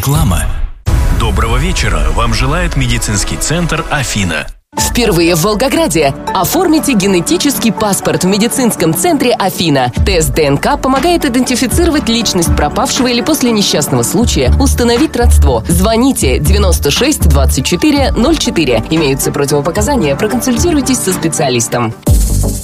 Реклама. Доброго вечера. Вам желает медицинский центр «Афина». Впервые в Волгограде. Оформите генетический паспорт в медицинском центре «Афина». Тест ДНК помогает идентифицировать личность пропавшего или после несчастного случая установить родство. Звоните 96 24 04. Имеются противопоказания, проконсультируйтесь со специалистом.